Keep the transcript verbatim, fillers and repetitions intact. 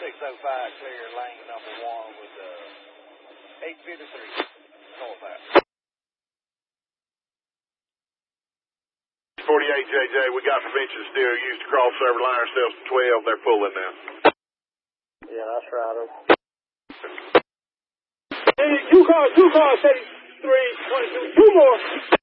six oh five, clear lane number one with uh, eight fifty-three northbound. forty-eight J J, we got prevention still used to cross over line ourselves to twelve. They're pulling now. Yeah, that's right. Hey, two cars, two cars, thirty-three, twenty-two, two more.